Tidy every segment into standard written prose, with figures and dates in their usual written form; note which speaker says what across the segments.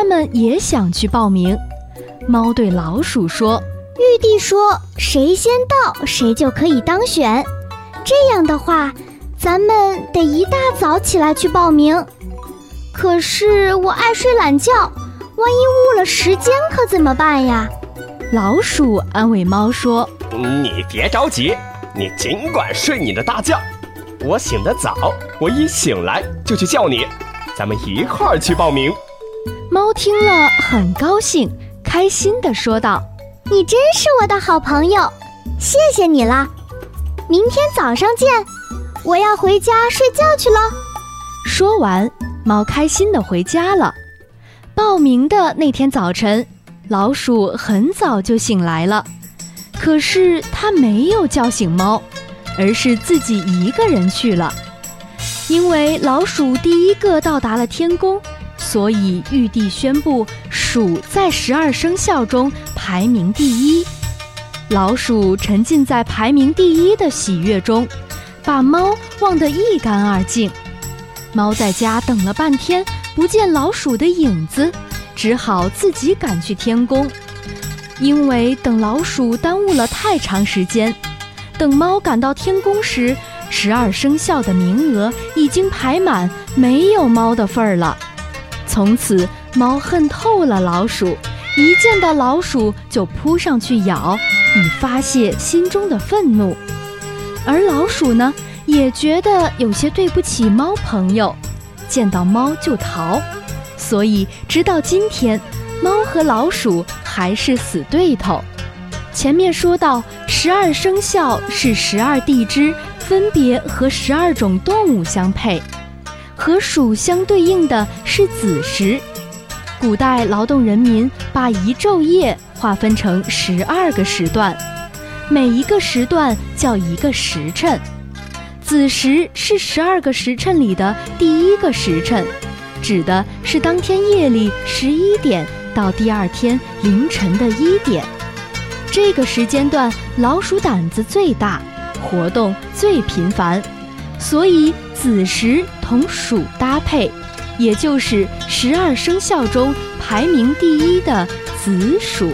Speaker 1: 他们也想去报名。猫对老鼠说：
Speaker 2: 玉帝说谁先到谁就可以当选，这样的话咱们得一大早起来去报名。可是我爱睡懒觉，万一误了时间可怎么办呀？
Speaker 1: 老鼠安慰猫说：
Speaker 3: 你别着急，你尽管睡你的大觉，我醒得早，我一醒来就去叫你，咱们一块儿去报名。
Speaker 1: 猫听了很高兴，开心地说道：
Speaker 2: 你真是我的好朋友，谢谢你了，明天早上见，我要回家睡觉去了。
Speaker 1: 说完，猫开心地回家了。报名的那天早晨，老鼠很早就醒来了，可是它没有叫醒猫，而是自己一个人去了。因为老鼠第一个到达了天宫，所以玉帝宣布鼠在12生肖中排名第一。老鼠沉浸在排名第一的喜悦中，把猫忘得一干二净。猫在家等了半天，不见老鼠的影子，只好自己赶去天宫。因为等老鼠耽误了太长时间，等猫赶到天宫时，12生肖的名额已经排满，没有猫的份儿了。从此，猫恨透了老鼠，一见到老鼠就扑上去咬，以发泄心中的愤怒。而老鼠呢，也觉得有些对不起猫朋友，见到猫就逃，所以直到今天，猫和老鼠还是死对头。前面说到，12生肖是12地支，分别和12种动物相配，和鼠相对应的是子时。古代劳动人民把一昼夜划分成12个时段，每一个时段叫一个时辰。子时是12个时辰里的第一个时辰，指的是当天夜里11点到第二天凌晨的1点。这个时间段老鼠胆子最大，活动最频繁，所以子时同鼠搭配，也就是12生肖中排名第一的子鼠。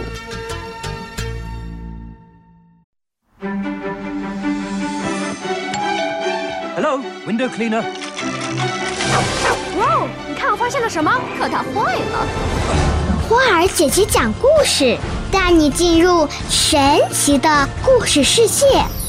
Speaker 4: Hello, window cleaner.
Speaker 5: 哇，你看我发现了什么？可它坏了！
Speaker 2: 花儿姐姐讲故事，带你进入神奇的故事世界。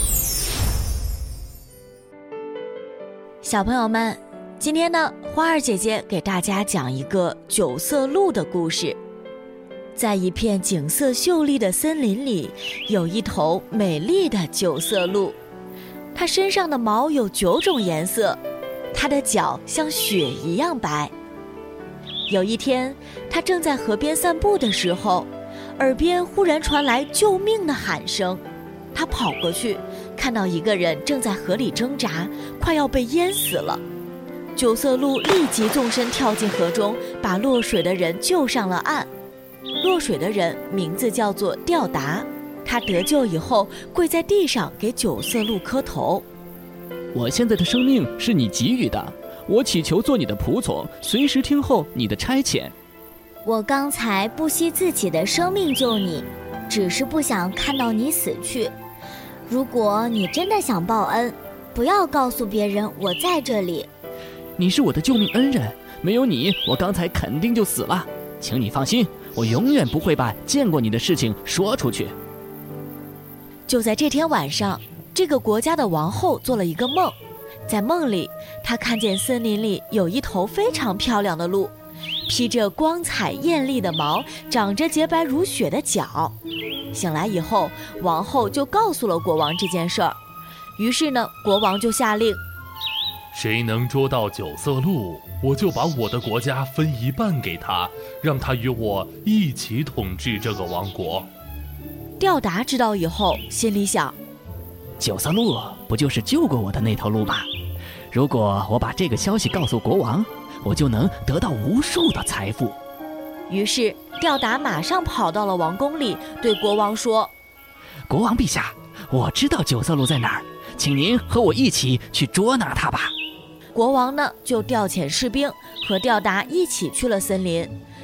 Speaker 6: 小朋友们，今天呢，花儿姐姐给大家讲一个九色鹿的故事。在一片景色秀丽的森林里，有一头美丽的九色鹿。它身上的毛有9种颜色，它的脚像雪一样白。有一天，它正在河边散步的时候，耳边忽然传来救命的喊声。它跑过去，看到一个人正在河里挣扎，快要被淹死了。九色鹿立即纵身跳进河中，把落水的人救上了岸。落水的人名字叫做吊达，他得救以后跪在地上给九色鹿磕头。
Speaker 7: 我现在的生命是你给予的，我祈求做你的仆从，随时听候你的差遣。
Speaker 8: 我刚才不惜自己的生命救你，只是不想看到你死去。如果你真的想报恩，不要告诉别人我在这里。
Speaker 7: 你是我的救命恩人，没有你，我刚才肯定就死了。请你放心，我永远不会把见过你的事情说出去。
Speaker 6: 就在这天晚上，这个国家的王后做了一个梦，在梦里，她看见森林里有一头非常漂亮的鹿，披着光彩艳丽的毛，长着洁白如雪的脚。醒来以后，王后就告诉了国王这件事儿。于是呢，国王就下令，
Speaker 9: 谁能捉到九色鹿，我就把我的国家分一半给他，让他与我一起统治这个王国。
Speaker 6: 吊达知道以后，心里想，
Speaker 7: 九色鹿不就是救过我的那头鹿吗？如果我把这个消息告诉国王，我就能得到无数的财富。
Speaker 6: 于是吊达马上跑到了王宫里，对国王说，
Speaker 7: 国王陛下，我知道九色鹿在哪儿，请您和我一起去捉拿它吧。
Speaker 6: 国王呢，就调遣士兵和吊达一起去了森林。